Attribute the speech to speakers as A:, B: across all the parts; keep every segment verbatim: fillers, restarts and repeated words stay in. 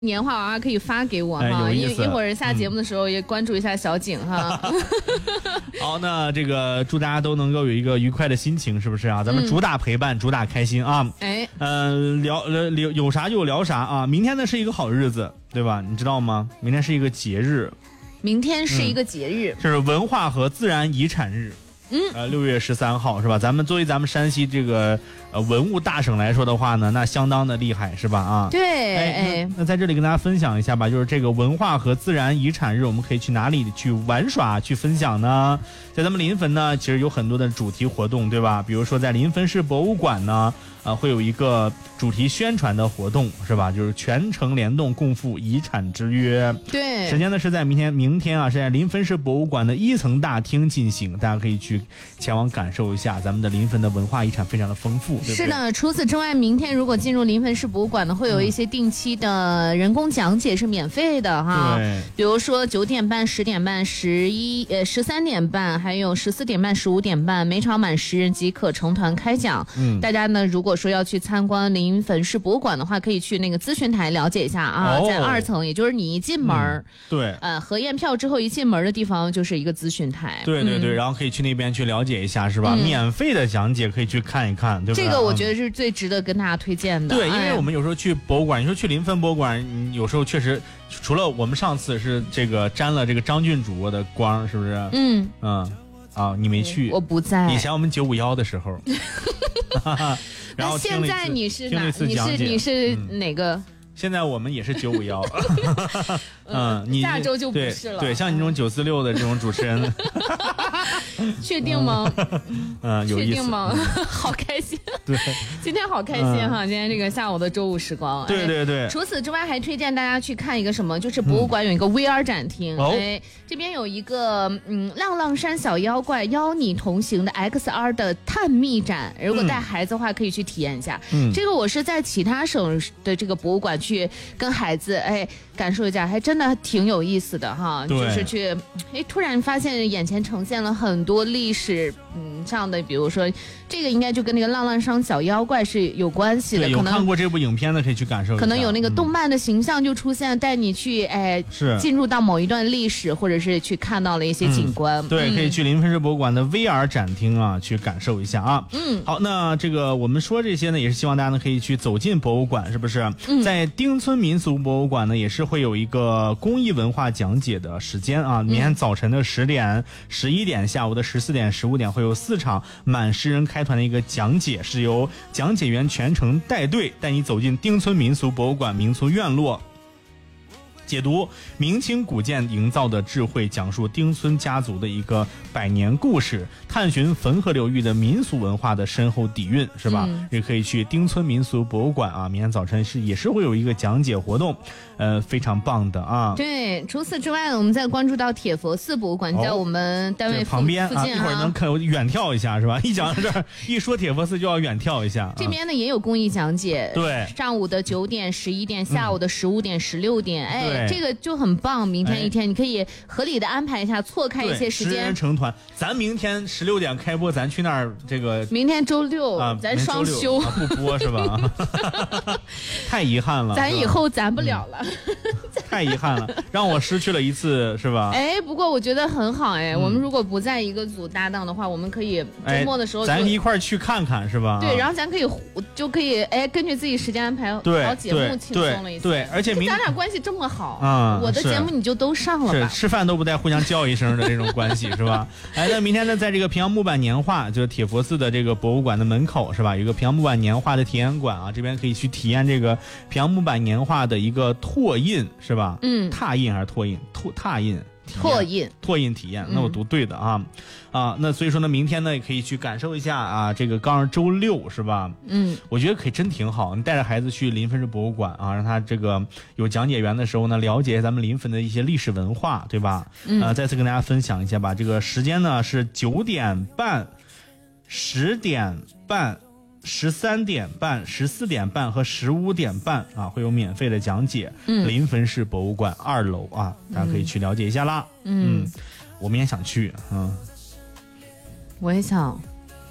A: 年画娃娃可以发给我哈，
B: 哎、
A: 一一会儿下节目的时候也关注一下小景哈。嗯、
B: 好，那这个祝大家都能够有一个愉快的心情，是不是啊？咱们主打陪伴，嗯、主打开心啊！哎，呃，聊呃聊有啥就聊啥啊！明天呢是一个好日子，对吧？你知道吗？明天是一个节日。
A: 明天是一个节日，
B: 这、嗯、是文化和自然遗产日。嗯，呃，六月十三号是吧？咱们作为咱们山西这个呃文物大省来说的话呢，那相当的厉害是吧？啊，
A: 对，
B: 哎，那, 那在这里跟大家分享一下吧，就是这个文化和自然遗产日，我们可以去哪里去玩耍、去分享呢？在咱们临汾呢，其实有很多的主题活动，对吧？比如说在临汾市博物馆呢，呃，会有一个主题宣传的活动，是吧？就是全程联动共赴遗产之约。
A: 对，
B: 时间呢是在明天，明天啊是在临汾市博物馆的一层大厅进行，大家可以去前往感受一下咱们的临汾的文化遗产非常的丰富，对不对？
A: 是的，除此之外，明天如果进入临汾市博物馆呢，会有一些定期的人工讲解是免费的哈。
B: 对，
A: 比如说九点半、十点半、十一呃十三点半，还有十四点半、十五点半，每场满十人即可成团开讲。嗯，大家呢如果说要去参观临汾市博物馆的话，可以去那个咨询台了解一下啊，哦、在二层，也就是你一进门、嗯，
B: 对，
A: 呃，核验票之后一进门的地方就是一个咨询台。
B: 对对对，嗯、然后可以去那边去了解一下，是吧？嗯、免费的讲解可以去看一看，对吧？
A: 这个我觉得是最值得跟大家推荐的。
B: 对，因为我们有时候去博物馆，你说去临汾博物馆，有时候确实，除了我们上次是这个沾了这个张郡主播的光，是不是？嗯嗯啊，你没去，
A: 我不在。
B: 以前我们九五幺的时候，然后
A: 现在你是哪？你是你是哪个？嗯
B: 现在我们也是九五幺，嗯，你
A: 下周就不是了。
B: 对，对像你这种九四六的这种主持人，
A: 确定吗？
B: 嗯，有意思，
A: 确定吗？好开心，
B: 对，
A: 今天好开心哈！今天这个下午的周五时光，
B: 对对对。
A: 除此之外，还推荐大家去看一个什么，就是博物馆有一个 V R 展厅，哎，这边有一个嗯浪浪山小妖怪邀你同行的 X R 的探秘展，如果带孩子的话，可以去体验一下。嗯，这个我是在其他省的这个博物馆去。去跟孩子哎感受一下，还真的挺有意思的哈。就是去哎突然发现眼前呈现了很多历史嗯上的，比如说这个应该就跟那个浪浪山小妖怪是有关系的。
B: 对，有看过这部影片的可以去感受一下。
A: 可能有那个动漫的形象就出现，带你去哎
B: 是
A: 进入到某一段历史，或者是去看到了一些景观。
B: 嗯、对、嗯，可以去临汾市博物馆的 V R 展厅啊去感受一下啊。嗯，好，那这个我们说这些呢，也是希望大家呢可以去走进博物馆，是不是？嗯、在丁村民俗博物馆呢，也是会有一个公益文化讲解的时间啊。明天早晨的十点、十一点，下午的十四点、十五点，会有四场满十人开团的一个讲解，是由讲解员全程带队，带你走进丁村民俗博物馆民俗院落。解读明清古建营造的智慧，讲述丁村家族的一个百年故事，探寻汾河流域的民俗文化的深厚底蕴，是吧？嗯、也可以去丁村民俗博物馆啊，明天早晨是也是会有一个讲解活动，呃，非常棒的啊。
A: 对，除此之外，我们再关注到铁佛寺博物馆，哦、在我们单位
B: 旁边
A: 啊，
B: 一会儿能看远眺一下，是吧？一讲到这儿，一说铁佛寺就要远眺一下。
A: 这边呢也有公益讲解，
B: 对，
A: 上午的九点、十一点，下午的十五点、十六点，嗯、哎。这个就很棒，明天一天你可以合理的安排一下，错开一些时间。
B: 十人成团，咱明天十六点开播，咱去那儿这个。
A: 明天周六
B: 啊，
A: 咱双休、
B: 啊、不播是吧？太遗憾了，
A: 咱以后咱不了了。嗯
B: 太遗憾了，让我失去了一次，是吧？
A: 哎，不过我觉得很好哎、嗯。我们如果不在一个组搭档的话，我们可以周末的时候、
B: 哎、咱一块儿去看看，是吧？
A: 对，然后咱可以就可以哎，根据自己时间安排好节目，轻松了一些。
B: 对，而且明
A: 咱俩关系这么好啊、嗯，我的节目你就都上了吧？
B: 是吃饭都不带互相叫一声的这种关系，是吧？哎，那明天呢，在这个平阳木板年画，就是铁佛寺的这个博物馆的门口，是吧？有一个平阳木板年画的体验馆啊，这边可以去体验这个平阳木板年画的一个拓印，是吧？嗯，拓印还是拓印？拓拓印。
A: 拓印
B: 拓印体验，那我读对的啊、嗯、啊，那所以说呢，明天呢也可以去感受一下啊，这个刚上周六是吧？嗯，我觉得可以真挺好。你带着孩子去临汾市博物馆啊，让他这个有讲解员的时候呢，了解咱们临汾的一些历史文化，对吧？嗯，呃，再次跟大家分享一下吧。这个时间呢是九点半、十点半。十三点半、十四点半和十五点半啊，会有免费的讲解。嗯，临汾市博物馆二楼啊，大家可以去了解一下啦。嗯，嗯我们也想去，嗯，
A: 我也想。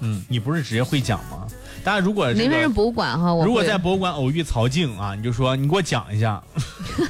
B: 嗯，你不是直接会讲吗？大家如果
A: 临汾市博物馆哈，
B: 如果在博物馆偶遇曹静啊，你就说你给我讲一下。